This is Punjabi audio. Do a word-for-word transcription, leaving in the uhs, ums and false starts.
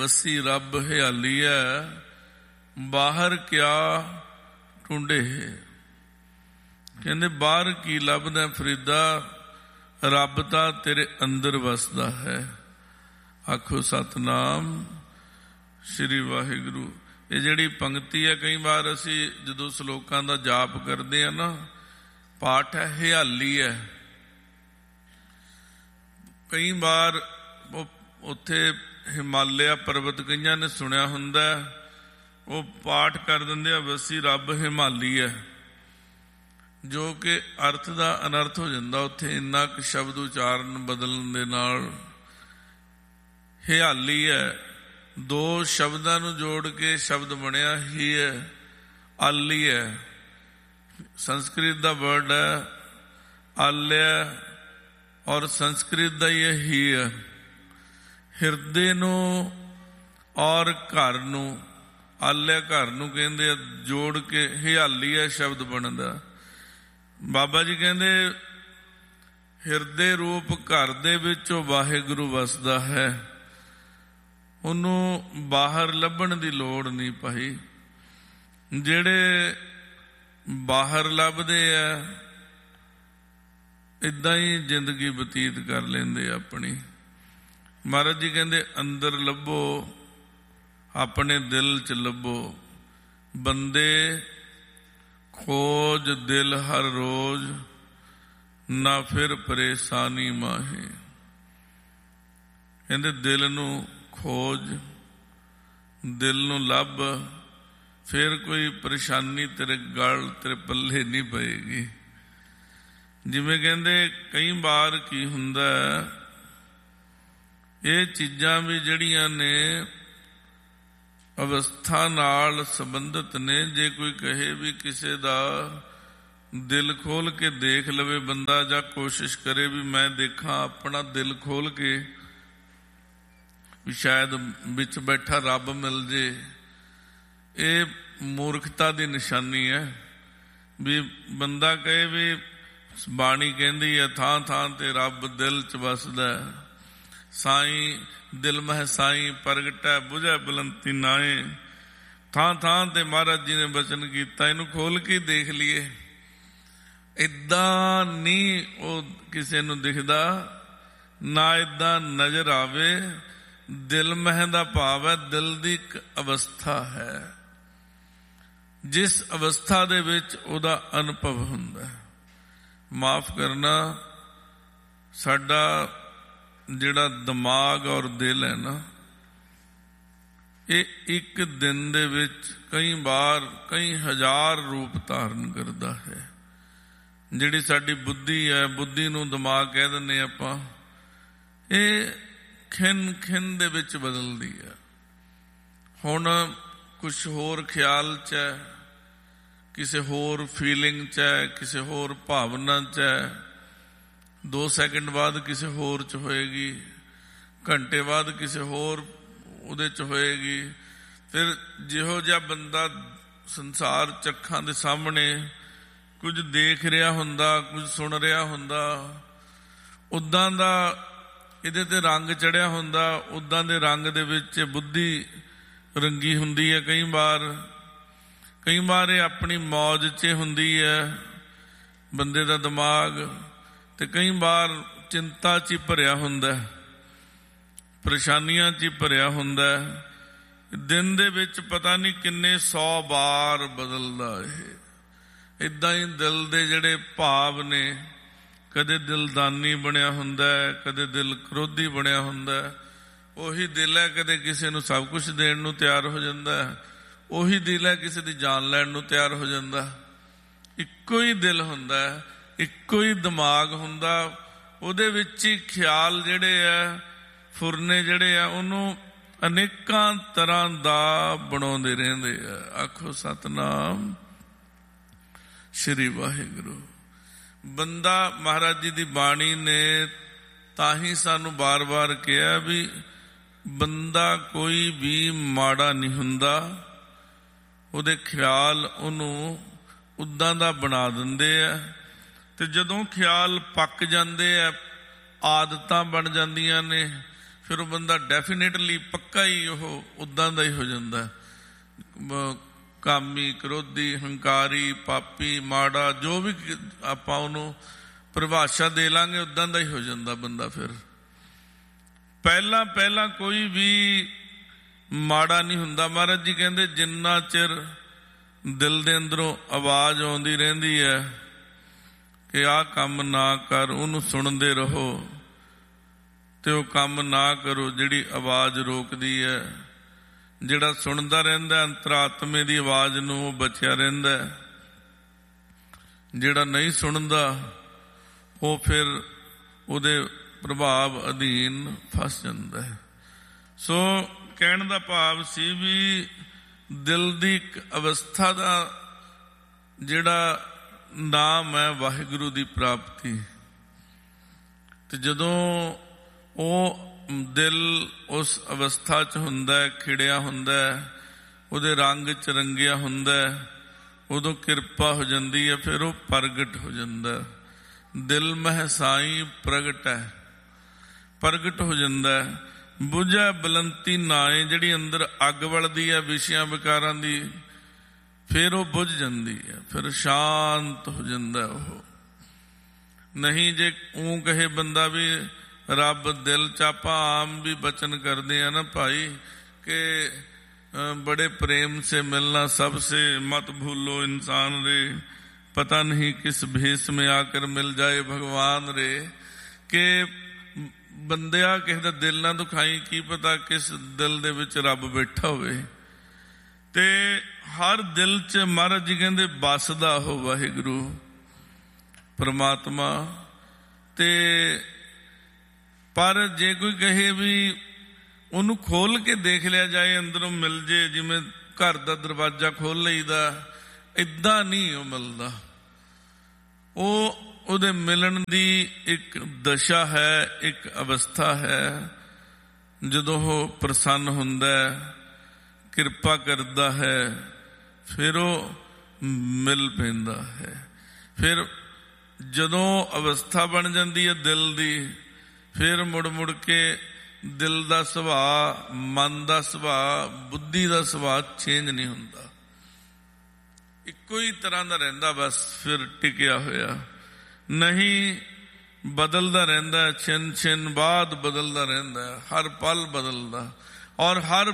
ਵਸੀ ਰੱਬ ਹਿਆਲੀਐ, ਬਾਹਰ ਕਿਆ ਟੁੰਡੇ। ਕਹਿੰਦੇ ਬਾਹਰ ਕੀ ਲੱਭਦਾ ਫਰੀਦਾ, ਰੱਬ ਤਾਂ ਤੇਰੇ ਅੰਦਰ ਵਸਦਾ ਹੈ। ਆਖੋ ਸਤਨਾਮ ਸ੍ਰੀ ਵਾਹਿਗੁਰੂ। ਇਹ ਜਿਹੜੀ ਪੰਕਤੀ ਹੈ, ਕਈ ਵਾਰ ਅਸੀਂ ਜਦੋਂ ਸ਼ਲੋਕਾਂ ਦਾ ਜਾਪ ਕਰਦੇ ਆ ਨਾ, ਪਾਠ ਹੈ ਹਿਆਲੀ ਹੈ। ਕਈ ਵਾਰ ਉੱਥੇ ਹਿਮਾਲਿਆ ਪਰਬਤ ਕਈਆਂ ਨੇ ਸੁਣਿਆ ਹੁੰਦਾ, ਉਹ ਪਾਠ ਕਰ ਦਿੰਦੇ ਆ ਵਸੀ ਰੱਬ ਹਿਮਾਲੀ ਹੈ, ਜੋ ਕਿ ਅਰਥ ਦਾ ਅਨਰਥ ਹੋ ਜਾਂਦਾ। ਉੱਥੇ ਇੰਨਾ ਕੁ ਸ਼ਬਦ ਉਚਾਰਨ ਬਦਲਣ ਦੇ ਨਾਲ ਹਿਆਲੀ ਹੈ, ਦੋ ਸ਼ਬਦਾਂ ਨੂੰ ਜੋੜ ਕੇ ਸ਼ਬਦ ਬਣਿਆ ਹੀ ਹੈ, ਆਲੀ ਹੈ। ਸੰਸਕ੍ਰਿਤ ਦਾ ਵਰਡ ਹੈ ਆਲਿਆ, ਔਰ ਸੰਸਕ੍ਰਿਤ ਦਾ ਹੀ ਹੀ ਹੈ। ਹਿਰਦੇ ਨੂੰ ਔਰ ਘਰ ਨੂੰ, ਆਲਿਆ ਘਰ ਨੂੰ ਕਹਿੰਦੇ ਆ, ਜੋੜ ਕੇ ਹਿਆਲੀ ਹੈ ਸ਼ਬਦ ਬਣਦਾ। ਬਾਬਾ ਜੀ ਕਹਿੰਦੇ ਹਿਰਦੇ ਰੂਪ ਘਰ ਦੇ ਵਿੱਚ ਉਹ ਵਾਹਿਗੁਰੂ ਵਸਦਾ ਹੈ, ਉਹਨੂੰ ਬਾਹਰ ਲੱਭਣ ਦੀ ਲੋੜ ਨਹੀਂ ਭਾਈ। ਜਿਹੜੇ ਬਾਹਰ ਲੱਭਦੇ ਆ ਏਦਾਂ ਹੀ ਜ਼ਿੰਦਗੀ ਬਤੀਤ ਕਰ ਲੈਂਦੇ ਆਪਣੀ। ਮਹਾਰਾਜ ਜੀ ਕਹਿੰਦੇ ਅੰਦਰ ਲੱਭੋ, ਆਪਣੇ ਦਿਲ 'ਚ ਲੱਭੋ। ਬੰਦੇ ਖੋਜ ਦਿਲ ਹਰ ਰੋਜ਼, ਨਾ ਫਿਰ ਪਰੇਸ਼ਾਨੀ ਮਾਹੇ। ਕਹਿੰਦੇ ਦਿਲ ਨੂੰ ਖੋਜ, ਦਿਲ ਨੂੰ ਲੱਭ, ਫਿਰ ਕੋਈ ਪਰੇਸ਼ਾਨੀ ਤੇਰੇ ਗਲ ਤੇਰੇ ਪੱਲੇ ਨਹੀਂ ਪਏਗੀ। ਜਿਵੇਂ ਕਹਿੰਦੇ ਕਈ ਵਾਰ ਕੀ ਹੁੰਦਾ, ਇਹ ਚੀਜ਼ਾਂ ਵੀ ਜਿਹੜੀਆਂ ਨੇ ਅਵਸਥਾ ਨਾਲ ਸੰਬੰਧਿਤ ਨੇ। ਜੇ ਕੋਈ ਕਹੇ ਵੀ ਕਿਸੇ ਦਾ ਦਿਲ ਖੋਲ ਕੇ ਦੇਖ ਲਵੇ ਬੰਦਾ, ਜਾਂ ਕੋਸ਼ਿਸ਼ ਕਰੇ ਵੀ ਮੈਂ ਦੇਖਾਂ ਆਪਣਾ ਦਿਲ ਖੋਲ ਕੇ, ਵੀ ਸ਼ਾਇਦ ਵਿੱਚ ਬੈਠਾ ਰੱਬ ਮਿਲ ਜੇ, ਇਹ ਮੂਰਖਤਾ ਦੀ ਨਿਸ਼ਾਨੀ ਹੈ। ਵੀ ਬੰਦਾ ਕਹੇ ਵੀ ਬਾਣੀ ਕਹਿੰਦੀ ਹੈ ਥਾਂ ਥਾਂ ਤੇ ਰੱਬ ਦਿਲ 'ਚ ਵਸਦਾ, ਸਾਈਂ ਦਿਲ ਮਹਿ ਸਾਈਂ ਪ੍ਰਗਟੈ ਬੁਝੈ ਬਲੰਤੀ ਨਾਏ। ਥਾਂ ਥਾਂ ਤੇ ਮਹਾਰਾਜ ਜੀ ਨੇ ਬਚਨ ਕੀਤਾ, ਇਹਨੂੰ ਖੋਲ ਕੇ ਦੇਖ ਲਈਏ। ਏਦਾਂ ਨਹੀਂ ਉਹ ਕਿਸੇ ਨੂੰ ਦਿਖਦਾ, ਨਾ ਏਦਾਂ ਨਜ਼ਰ ਆਵੇ। ਦਿਲ ਮਹਿ ਦਾ ਭਾਵ ਹੈ ਦਿਲ ਦੀ ਇੱਕ ਅਵਸਥਾ ਹੈ, ਜਿਸ ਅਵਸਥਾ ਦੇ ਵਿੱਚ ਉਹਦਾ ਅਨੁਭਵ ਹੁੰਦਾ। ਮਾਫ ਕਰਨਾ, ਸਾਡਾ ਜਿਹੜਾ ਦਿਮਾਗ ਔਰ ਦਿਲ ਹੈ ਨਾ, ਇਹ ਇੱਕ ਦਿਨ ਦੇ ਵਿੱਚ ਕਈ ਵਾਰ ਕਈ ਹਜ਼ਾਰ ਰੂਪ ਧਾਰਨ ਕਰਦਾ ਹੈ। ਜਿਹੜੀ ਸਾਡੀ ਬੁੱਧੀ ਹੈ, ਬੁੱਧੀ ਨੂੰ ਦਿਮਾਗ ਕਹਿ ਦਿੰਦੇ ਆਪਾਂ, ਇਹ ਖਿੰਨ ਖਿੰਨ ਦੇ ਵਿੱਚ ਬਦਲਦੀ ਹੈ। ਹੁਣ ਕੁਛ ਹੋਰ ਖਿਆਲ 'ਚ ਹੈ, ਕਿਸੇ ਹੋਰ ਫੀਲਿੰਗ 'ਚ ਹੈ, ਕਿਸੇ ਹੋਰ ਭਾਵਨਾ 'ਚ ਹੈ। ਦੋ ਸੈਕਿੰਡ ਬਾਅਦ ਕਿਸੇ ਹੋਰ 'ਚ ਹੋਏਗੀ, ਘੰਟੇ ਬਾਅਦ ਕਿਸੇ ਹੋਰ ਉਹਦੇ 'ਚ ਹੋਏਗੀ। ਫਿਰ ਜਿਹੋ ਜਿਹਾ ਬੰਦਾ ਸੰਸਾਰ 'ਚ ਅੱਖਾਂ ਦੇ ਸਾਹਮਣੇ ਕੁਝ ਦੇਖ ਰਿਹਾ ਹੁੰਦਾ, ਕੁਝ ਸੁਣ ਰਿਹਾ ਹੁੰਦਾ, ਉੱਦਾਂ ਦਾ ਇਹਦੇ ਤੇ ਰੰਗ ਚੜਿਆ ਹੁੰਦਾ, ਉੱਦਾਂ ਦੇ ਰੰਗ ਦੇ ਵਿੱਚ ਬੁੱਧੀ ਰੰਗੀ ਹੁੰਦੀ ਹੈ। ਕਈ ਵਾਰ ਕਈ ਵਾਰ ਇਹ ਆਪਣੀ ਮੌਜ 'ਚ ਹੁੰਦੀ ਹੈ ਬੰਦੇ ਦਾ ਦਿਮਾਗ, ਤੇ ਕਈ ਵਾਰ ਚਿੰਤਾ 'ਚ ਹੀ ਭਰਿਆ ਹੁੰਦਾ, ਪਰੇਸ਼ਾਨੀਆਂ 'ਚ ਹੀ ਭਰਿਆ ਹੁੰਦਾ। ਦਿਨ ਦੇ ਵਿੱਚ ਪਤਾ ਨਹੀਂ ਕਿੰਨੇ ਸੌ ਵਾਰ ਬਦਲਦਾ ਇਹ। ਏਦਾਂ ਹੀ ਦਿਲ ਦੇ ਜਿਹੜੇ ਭਾਵ ਨੇ, ਕਦੇ ਦਿਲ ਦਾਨੀ ਬਣਿਆ ਹੁੰਦਾ, ਕਦੇ ਦਿਲ ਕ੍ਰੋਧੀ ਬਣਿਆ ਹੁੰਦਾ। ਉਹੀ ਦਿਲ ਹੈ ਕਦੇ ਕਿਸੇ ਨੂੰ ਸਭ ਕੁਝ ਦੇਣ ਨੂੰ ਤਿਆਰ ਹੋ ਜਾਂਦਾ, ਉਹੀ ਦਿਲ ਹੈ ਕਿਸੇ ਦੀ ਜਾਨ ਲੈਣ ਨੂੰ ਤਿਆਰ ਹੋ ਜਾਂਦਾ। ਇੱਕੋ ਹੀ ਦਿਲ ਹੁੰਦਾ, ਇੱਕੋ ਹੀ ਦਿਮਾਗ ਹੁੰਦਾ, ਉਹਦੇ ਵਿੱਚ ਹੀ ਖਿਆਲ ਜਿਹੜੇ ਆ, ਫੁਰਨੇ ਜਿਹੜੇ ਆ, ਉਹਨੂੰ ਅਨੇਕਾਂ ਤਰ੍ਹਾਂ ਦਾ ਬਣਾਉਂਦੇ ਰਹਿੰਦੇ ਆ। ਆਖੋ ਸਤਨਾਮ ਸ੍ਰੀ ਵਾਹਿਗੁਰੂ। ਬੰਦਾ ਮਹਾਰਾਜ ਜੀ ਦੀ ਬਾਣੀ ਨੇ ਤਾਂ ਹੀ ਸਾਨੂੰ ਬਾਰ-ਬਾਰ ਕਿਹਾ ਵੀ ਬੰਦਾ ਕੋਈ ਵੀ ਮਾੜਾ ਨਹੀਂ ਹੁੰਦਾ। ਉਹਦੇ ਖਿਆਲ ਉਹਨੂੰ ਉੱਦਾਂ ਦਾ ਬਣਾ ਦਿੰਦੇ ਆ, ਤੇ ਜਦੋਂ ਖਿਆਲ ਪੱਕ ਜਾਂਦੇ ਆ, ਆਦਤਾਂ ਬਣ ਜਾਂਦੀਆਂ ਨੇ, ਫਿਰ ਉਹ ਬੰਦਾ ਡੈਫੀਨੇਟਲੀ ਪੱਕਾ ਹੀ ਉਹ ਉੱਦਾਂ ਦਾ ਹੀ ਹੋ ਜਾਂਦਾ, ਕਾਮੀ, ਕ੍ਰੋਧੀ, ਹੰਕਾਰੀ, ਪਾਪੀ, ਮਾੜਾ, ਜੋ ਵੀ ਆਪਾਂ ਉਹਨੂੰ ਪਰਿਭਾਸ਼ਾ ਦੇ ਲਾਂਗੇ ਉੱਦਾਂ ਦਾ ਹੀ ਹੋ ਜਾਂਦਾ ਬੰਦਾ। ਫਿਰ ਪਹਿਲਾਂ ਪਹਿਲਾਂ ਕੋਈ ਵੀ ਮਾੜਾ ਨਹੀਂ ਹੁੰਦਾ। ਮਹਾਰਾਜ ਜੀ ਕਹਿੰਦੇ ਜਿੰਨਾ ਚਿਰ ਦਿਲ ਦੇ ਅੰਦਰੋਂ ਆਵਾਜ਼ ਆਉਂਦੀ ਰਹਿੰਦੀ ਹੈ ਕਿ ਆਹ ਕੰਮ ਨਾ ਕਰ, ਉਹਨੂੰ ਸੁਣਦੇ ਰਹੋ ਤੇ ਉਹ ਕੰਮ ਨਾ ਕਰੋ ਜਿਹੜੀ ਆਵਾਜ਼ ਰੋਕਦੀ ਹੈ। ਜਿਹੜਾ ਸੁਣਦਾ ਰਹਿੰਦਾ ਅੰਤਰਾਤਮੇ ਦੀ ਆਵਾਜ਼ ਨੂੰ ਉਹ ਬਚਿਆ ਰਹਿੰਦਾ, ਜਿਹੜਾ ਨਹੀਂ ਸੁਣਦਾ ਉਹ ਫਿਰ ਉਹਦੇ ਪ੍ਰਭਾਵ ਅਧੀਨ ਫਸ ਜਾਂਦਾ ਹੈ। ਸੋ ਕਹਿਣ ਦਾ ਭਾਵ ਸੀ ਵੀ ਦਿਲ ਦੀ ਇੱਕ ਅਵਸਥਾ ਦਾ ਜਿਹੜਾ ਨਾਮ ਹੈ ਵਾਹਿਗੁਰੂ ਦੀ ਪ੍ਰਾਪਤੀ। ਤੇ ਜਦੋਂ ਉਹ ਦਿਲ ਉਸ ਅਵਸਥਾ 'ਚ ਹੁੰਦਾ, ਖਿੜਿਆ ਹੁੰਦਾ, ਉਹਦੇ ਰੰਗ 'ਚ ਰੰਗਿਆ ਹੁੰਦਾ, ਉਦੋਂ ਕਿਰਪਾ ਹੋ ਜਾਂਦੀ ਹੈ, ਫਿਰ ਉਹ ਪ੍ਰਗਟ ਹੋ ਜਾਂਦਾ। ਦਿਲ ਮਹਿ ਸਾਈਂ ਪ੍ਰਗਟ ਹੈ, ਪ੍ਰਗਟ ਹੋ ਜਾਂਦਾ। ਬੁਝੈ ਬਲੰਤੀ ਨਾਏ, ਜਿਹੜੀ ਅੰਦਰ ਅੱਗ ਵਲਦੀ ਹੈ ਵਿਸ਼ਿਆਂ ਵਿਕਾਰਾਂ ਦੀ, ਫਿਰ ਉਹ ਬੁਝ ਜਾਂਦੀ ਹੈ, ਫਿਰ ਸ਼ਾਂਤ ਹੋ ਜਾਂਦਾ ਉਹ। ਨਹੀਂ ਜੇ ਊਂ ਕਹੇ ਬੰਦਾ ਵੀ ਰੱਬ ਦਿਲ 'ਚ, ਆਪਾਂ ਆਮ ਵੀ ਬਚਨ ਕਰਦੇ ਆ ਨਾ ਭਾਈ ਕਿ ਬੜੇ ਪ੍ਰੇਮ ਸੇ ਮਿਲਣਾ सबसे मत भूलो इंसान रे, पता नहीं किस भेष में आकर मिल जाए भगवान रे। कि ਬੰਦਿਆ ਕਿਸੇ ਦਾ ਦਿਲ ਨਾ ਦੁਖਾਈ, ਕੀ ਪਤਾ ਕਿਸ ਦਿਲ ਦੇ ਵਿੱਚ ਰੱਬ ਬੈਠਾ ਹੋਵੇ। ਤੇ ਹਰ ਦਿਲ 'ਚ ਮਹਾਰਾਜ ਜੀ ਕਹਿੰਦੇ ਵੱਸਦਾ ਉਹ ਵਾਹਿਗੁਰੂ ਪਰਮਾਤਮਾ। ਤੇ ਪਰ ਜੇ ਕੋਈ ਕਹੇ ਵੀ ਉਹਨੂੰ ਖੋਲ ਕੇ ਦੇਖ ਲਿਆ ਜਾਏ, ਅੰਦਰੋਂ ਮਿਲ ਜੇ, ਜਿਵੇਂ ਘਰ ਦਾ ਦਰਵਾਜ਼ਾ ਖੋਲ ਲਈਦਾ, ਏਦਾਂ ਨਹੀਂ ਉਹ ਮਿਲਦਾ। ਉਹ ਉਹਦੇ ਮਿਲਣ ਦੀ ਇੱਕ ਦਸ਼ਾ ਹੈ, ਇੱਕ ਅਵਸਥਾ ਹੈ, ਜਦੋਂ ਉਹ ਪ੍ਰਸੰਨ ਹੁੰਦਾ, ਕਿਰਪਾ ਕਰਦਾ ਹੈ, ਫਿਰ ਉਹ ਮਿਲ ਪੈਂਦਾ ਹੈ। ਫਿਰ ਜਦੋਂ ਅਵਸਥਾ ਬਣ ਜਾਂਦੀ ਹੈ ਦਿਲ ਦੀ, ਫਿਰ ਮੁੜ ਮੁੜ ਕੇ ਦਿਲ ਦਾ ਸੁਭਾਅ, ਮਨ ਦਾ ਸੁਭਾਅ, ਬੁੱਧੀ ਦਾ ਸੁਭਾਅ ਚੇਂਜ ਨਹੀਂ ਹੁੰਦਾ, ਇੱਕੋ ਹੀ ਤਰ੍ਹਾਂ ਦਾ ਰਹਿੰਦਾ, ਬਸ ਫਿਰ ਟਿਕਿਆ ਹੋਇਆ ਨਹੀਂ, ਬਦਲਦਾ ਰਹਿੰਦਾ, ਛਿਨ ਛਿਨ ਬਾਅਦ ਬਦਲਦਾ ਰਹਿੰਦਾ, ਹਰ ਪਲ ਬਦਲਦਾ। ਔਰ ਹਰ